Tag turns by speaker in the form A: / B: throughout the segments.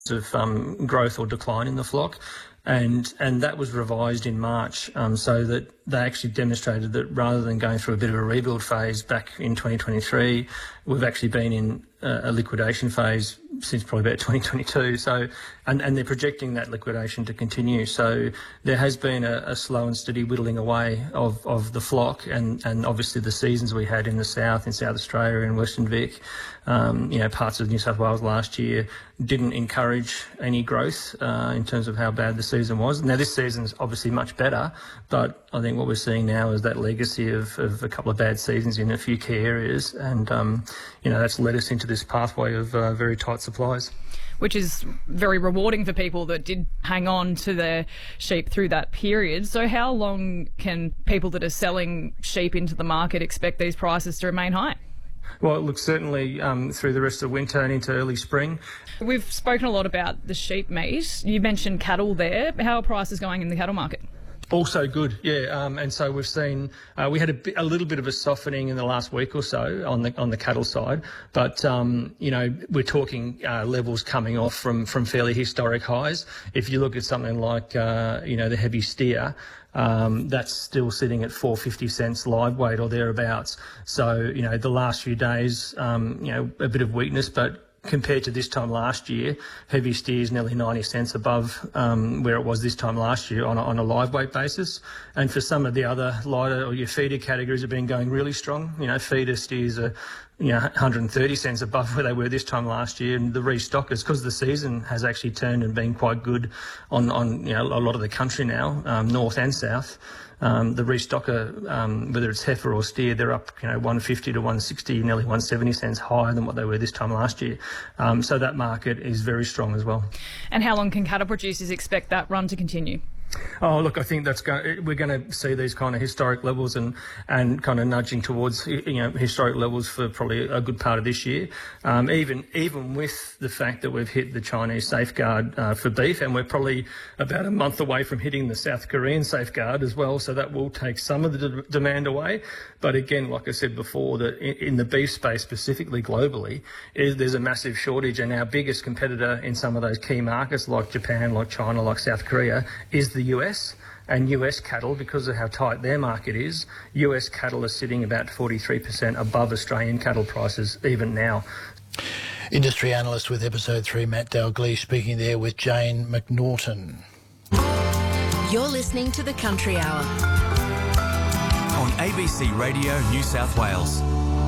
A: of growth or decline in the flock. And that was revised in March so that they actually demonstrated that rather than going through a bit of a rebuild phase back in 2023, we've actually been in a liquidation phase since probably about 2022. So, and they're projecting that liquidation to continue. So there has been a slow and steady whittling away of the flock, and obviously the seasons we had in the south, in South Australia, in Western Vic, parts of New South Wales last year didn't encourage any growth in terms of how bad the season was. Now this season's obviously much better, but I think what we're seeing now is that legacy of a couple of bad seasons in a few key areas, and that's led us into this pathway of very tight supplies.
B: Which is very rewarding for people that did hang on to their sheep through that period. So how long can people that are selling sheep into the market expect these prices to remain high?
A: Well, look, certainly through the rest of winter and into early spring.
B: We've spoken a lot about the sheep meat. You mentioned cattle there. How are prices going in the cattle market?
A: Also good, yeah. And so we've seen we had a little bit of a softening in the last week or so on the cattle side, but we're talking levels coming off from fairly historic highs. If you look at something like the heavy steer, that's still sitting at 450 cents live weight or thereabouts. So the last few days, a bit of weakness, but compared to this time last year, heavy steer is nearly 90 cents above where it was this time last year on a live weight basis. And for some of the other lighter or your feeder categories have been going really strong. Feeder steers are 130 cents above where they were this time last year, and the restockers, because the season has actually turned and been quite good on a lot of the country now, north and south. The restocker, whether it's heifer or steer, they're up 150 to 160, nearly 170 cents higher than what they were this time last year. So that market is very strong as well.
B: And how long can cattle producers expect that run to continue?
A: Oh, look, I think we're going to see these kind of historic levels and kind of nudging towards historic levels for probably a good part of this year. Even with the fact that we've hit the Chinese safeguard for beef, and we're probably about a month away from hitting the South Korean safeguard as well, so that will take some of the demand away. But again, like I said before, that in the beef space specifically globally, there's a massive shortage, and our biggest competitor in some of those key markets like Japan, like China, like South Korea is the US. And US cattle, because of how tight their market is, US cattle are sitting about 43% above Australian cattle prices even now.
C: Industry analyst with Episode 3, Matt Dalgleish, speaking there with Jane McNaughton.
D: You're listening to The Country Hour
E: on ABC Radio New South Wales.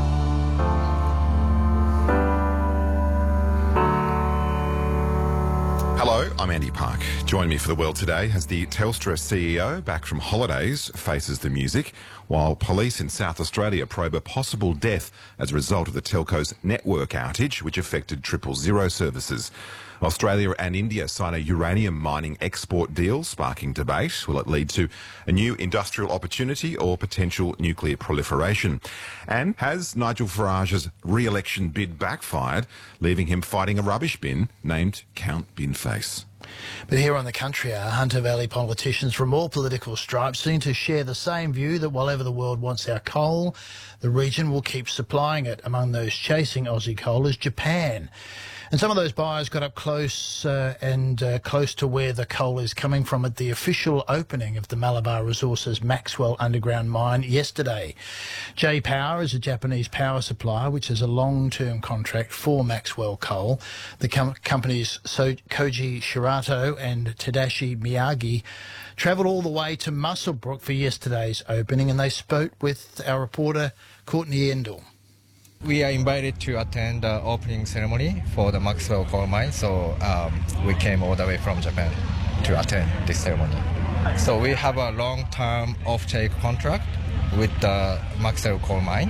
F: Hello, I'm Andy Park. Join me for The World Today as the Telstra CEO, back from holidays, faces the music, while police in South Australia probe a possible death as a result of the telco's network outage, which affected 000 services. Australia and India sign a uranium mining export deal, sparking debate. Will it lead to a new industrial opportunity or potential nuclear proliferation? And has Nigel Farage's re-election bid backfired, leaving him fighting a rubbish bin named Count Binface?
C: But here on the Country Hour, Hunter Valley politicians from all political stripes seem to share the same view that while the world wants our coal, the region will keep supplying it. Among those chasing Aussie coal is Japan. And some of those buyers got up close close to where the coal is coming from at the official opening of the Malabar Resources Maxwell underground mine yesterday. J-Power is a Japanese power supplier which has a long-term contract for Maxwell coal. The companies Koji Shirato and Tadashi Miyagi travelled all the way to Muswellbrook for yesterday's opening, and they spoke with our reporter Courtney Endell.
G: We are invited to attend the opening ceremony for the Maxwell coal mine, so we came all the way from Japan to attend this ceremony. So we have a long-term off-take contract with the Maxwell coal mine.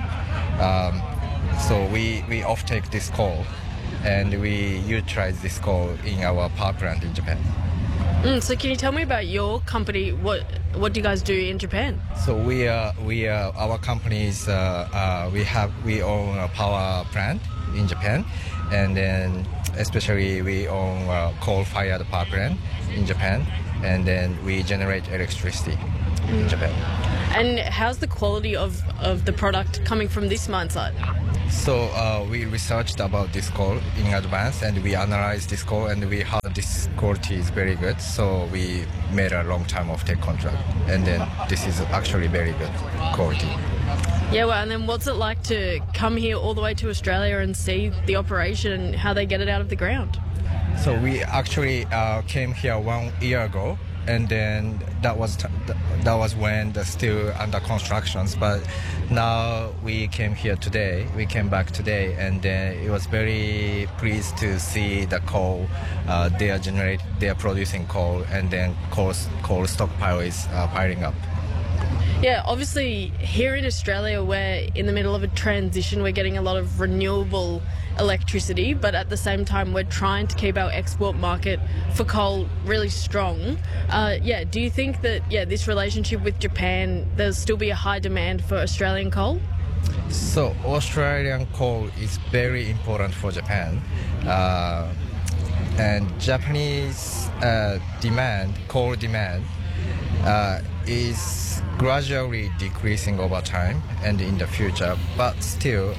G: So we off-take this coal, and we utilize this coal in our power plant in Japan.
H: So can you tell me about your company? What do you guys do in Japan?
G: So our companies we own a power plant in Japan, and then especially we own a coal-fired power plant in Japan, and then we generate electricity in Japan.
H: And how's the quality of the product coming from this mine site?
G: So we researched about this coal in advance, and we analyzed this coal, and we heard this quality is very good. So we made a long-term offtake contract, and then this is actually very good quality.
H: Yeah, well, and then what's it like to come here all the way to Australia and see the operation and how they get it out of the ground?
G: So we actually came here 1 year ago, and then that was when the still under constructions. But now we came here today. We came back today, and it was very pleased to see the coal. They are producing coal, and then coal stockpile is piling up.
H: Yeah, obviously here in Australia we're in the middle of a transition. We're getting a lot of renewable electricity, but at the same time we're trying to keep our export market for coal really strong. Do you think that this relationship with Japan, there'll still be a high demand for Australian coal?
G: So Australian coal is very important for Japan, and Japanese coal demand is gradually decreasing over time and in the future, but still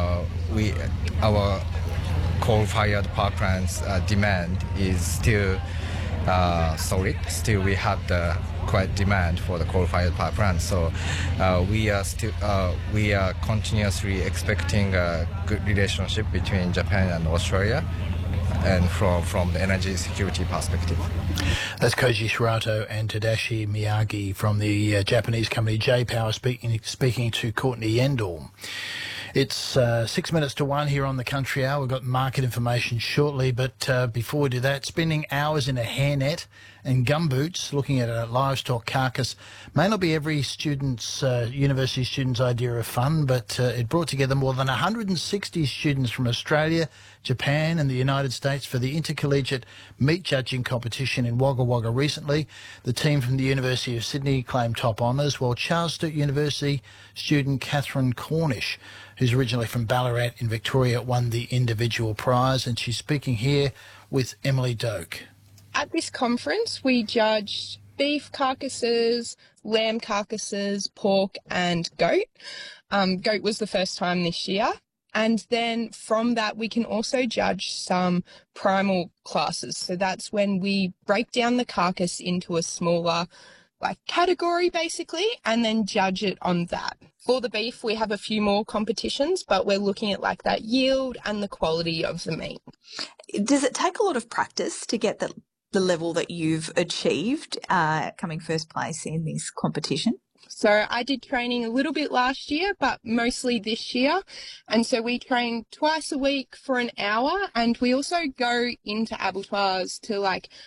G: our coal-fired power plants demand is still solid. Still we have the quite demand for the coal-fired power plants, so we are continuously expecting a good relationship between Japan and Australia, and from the energy security perspective.
C: That's Koji Shirato and Tadashi Miyagi from the Japanese company J-Power speaking to Courtney Yendall. It's 6 minutes to 1 here on the Country Hour. We've got market information shortly, but before we do that, spending hours in a hairnet and gumboots looking at a livestock carcass may not be every university student's idea of fun, but it brought together more than 160 students from Australia, Japan and the United States for the intercollegiate meat judging competition in Wagga Wagga recently. The team from the University of Sydney claimed top honours, while Charles Sturt University student Catherine Cornish, who's originally from Ballarat in Victoria, won the individual prize, and she's speaking here with Emily Doak.
I: At this conference, we judged beef carcasses, lamb carcasses, pork and goat. Goat was the first time this year. And then from that, we can also judge some primal classes. So that's when we break down the carcass into a smaller category, basically, and then judge it on that. For the beef, we have a few more competitions, but we're looking at that yield and the quality of the meat.
J: Does it take a lot of practice to get the level that you've achieved coming first place in this competition?
I: So I did training a little bit last year, but mostly this year. And so we train twice a week for an hour, and we also go into abattoirs to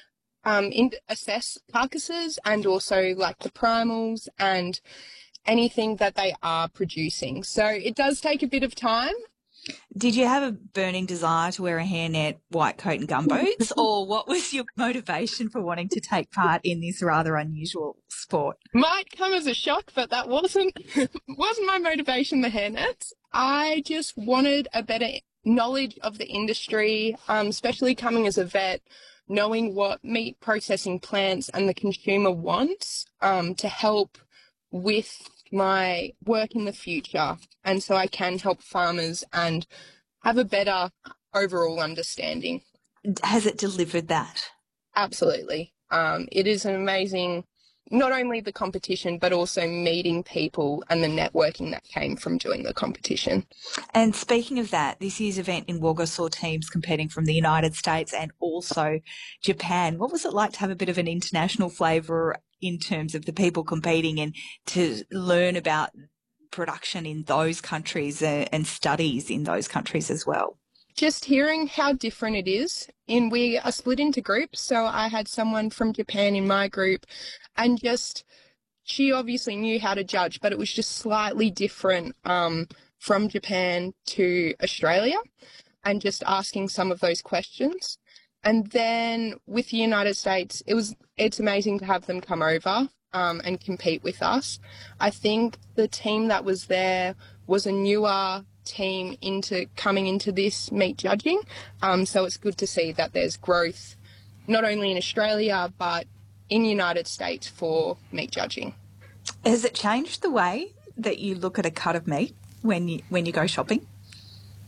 I: assess carcasses and also the primals and anything that they are producing. So it does take a bit of time.
J: Did you have a burning desire to wear a hairnet, white coat and gumboots, or what was your motivation for wanting to take part in this rather unusual sport?
I: Might come as a shock, but that wasn't my motivation, the hairnets. I just wanted a better knowledge of the industry, especially coming as a vet, knowing what meat processing plants and the consumer wants to help with my work in the future, and so I can help farmers and have a better overall understanding.
J: Has it delivered that?
I: Absolutely. It is an amazing, not only the competition, but also meeting people and the networking that came from doing the competition.
J: And speaking of that, this year's event in Wagga saw teams competing from the United States and also Japan. What was it like to have a bit of an international flavour in terms of the people competing and to learn about production in those countries and studies in those countries as well?
I: Just hearing how different it is. We are split into groups, so I had someone from Japan in my group, and she obviously knew how to judge, but it was just slightly different from Japan to Australia, and just asking some of those questions. And then with the United States, it's amazing to have them come over and compete with us. I think the team that was there was a newer team coming into this meat judging. So it's good to see that there's growth not only in Australia but in the United States for meat judging.
J: Has it changed the way that you look at a cut of meat when you go shopping?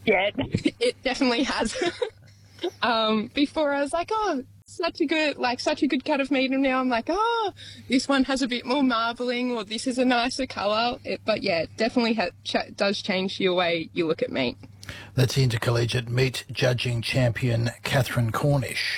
I: Yeah, it definitely has. Before I was like, oh, such a good cut of meat, and now I'm like, oh, this one has a bit more marbling, or this is a nicer colour. But yeah, it definitely does change your way you look at meat.
C: That's intercollegiate meat judging champion Catherine Cornish.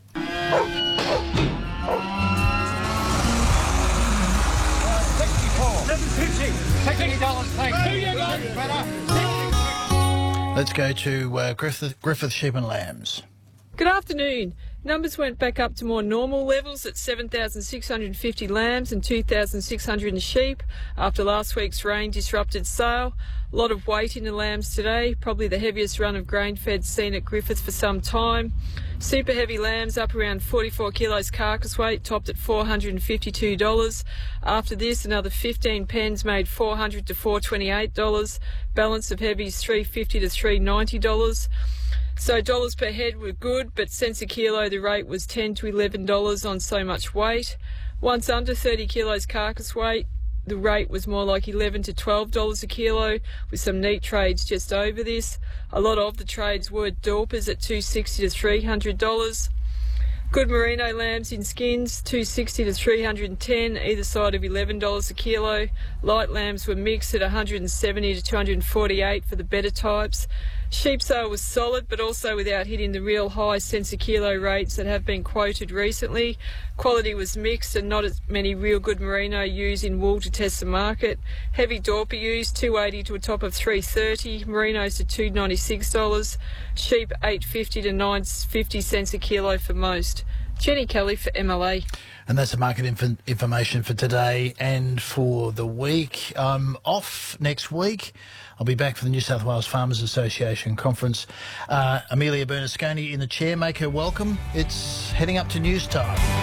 C: Let's go to Griffith Sheep and Lambs.
K: Good afternoon. Numbers went back up to more normal levels at 7,650 lambs and 2,600 sheep after last week's rain disrupted sale. A lot of weight in the lambs today, probably the heaviest run of grain-fed seen at Griffith for some time. Super heavy lambs up around 44 kilos carcass weight, topped at $452. After this, another 15 pens made $400 to $428. Balance of heavies $350 to $390. So dollars per head were good, but cents a kilo the rate was $10 to $11 on so much weight. Once under 30 kilos carcass weight, the rate was more like $11 to $12 a kilo, with some neat trades just over this. A lot of the trades were Dorpers at $260 to $300. Good merino lambs in skins, $260 to $310, either side of $11 a kilo. Light lambs were mixed at $170 to $248 for the better types. Sheep sale was solid, but also without hitting the real high cents a kilo rates that have been quoted recently. Quality was mixed and not as many real good merino ewes in wool to test the market. Heavy Dorper ewes, $280 to a top of $330, merinos to $296, sheep $850 to $950 cents a kilo for most. Jenny Kelly for MLA.
C: And that's the market information for today and for the week. I'm off next week. I'll be back for the New South Wales Farmers Association conference. Amelia Bernasconi in the chair. Make her welcome. It's heading up to news time.